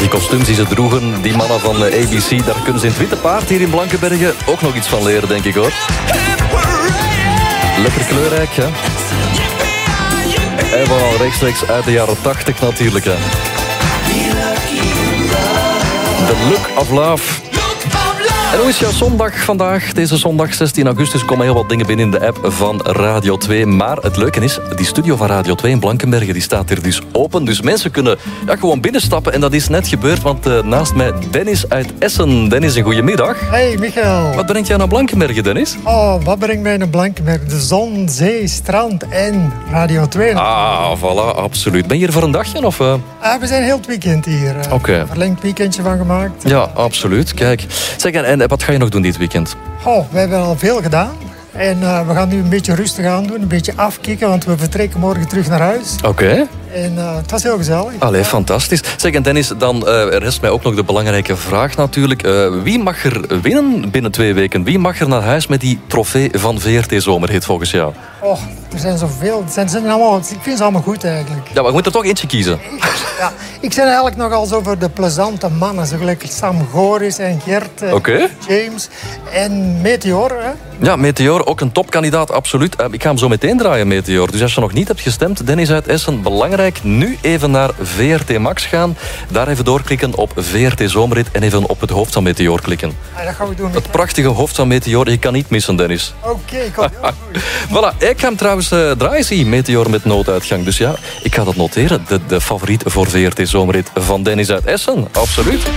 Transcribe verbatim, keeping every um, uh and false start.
die kostuums die ze droegen, die mannen van A B C, daar kunnen ze in het Witte Paard hier in Blankenberge ook nog iets van leren, denk ik hoor. Lekker kleurrijk, hè? En wel rechtstreeks uit de jaren tachtig natuurlijk, hè. The Look of Love. En hoe is jouw zondag vandaag? Deze zondag zestien augustus komen heel wat dingen binnen in de app van Radio twee. Maar het leuke is, die studio van Radio twee in Blankenberge die staat hier dus open. Dus mensen kunnen ja, gewoon binnenstappen. En dat is net gebeurd, want uh, naast mij Dennis uit Essen. Dennis, een goedemiddag. Hey Michael. Wat brengt jij naar Blankenberge, Dennis? Oh, wat brengt mij naar Blankenberge? De zon, zee, strand en Radio twee. Ah, voilà, absoluut. Ben je hier voor een dagje? Of, uh... ah, we zijn heel het weekend hier. Uh, Oké. Okay. Een verlengd weekendje van gemaakt. Ja, absoluut. Kijk. Zeg, en, en wat ga je nog doen dit weekend? Oh, we hebben al veel gedaan. En uh, we gaan nu een beetje rustig aan doen. Een beetje afkicken, want we vertrekken morgen terug naar huis. Oké. Okay. En uh, het was heel gezellig. Allee, fantastisch. Zeg, en Dennis, dan uh, rest mij ook nog de belangrijke vraag natuurlijk. Uh, wie mag er winnen binnen twee weken? Wie mag er naar huis met die trofee van V R T Zomerhit volgens jou? Oh, er zijn zoveel. Het zijn, zijn allemaal, ik vind ze allemaal goed eigenlijk. Ja, maar je moet er toch eentje kiezen. Ja, ik ben eigenlijk nogal zo voor de plezante mannen. Zo gelijk Sam Goris en Gert, uh, okay. James en Meteor. Hè? Ja, Meteor, ook een topkandidaat, absoluut. Uh, ik ga hem zo meteen draaien, Meteor. Dus als je nog niet hebt gestemd, Dennis uit Essen, belangrijk, nu even naar V R T Max gaan. Daar even doorklikken op V R T Zomerhit en even op het hoofd van Meteor klikken. Ja, dat gaan we doen. Het prachtige hoofd van Meteor, je kan niet missen, Dennis. Oké, okay, ik kom heel goed. Voilà, ik ga hem trouwens uh, draaien, zie, Meteor met nooduitgang. Dus ja, ik ga dat noteren. De, de favoriet voor V R T Zomerhit van Dennis uit Essen, absoluut.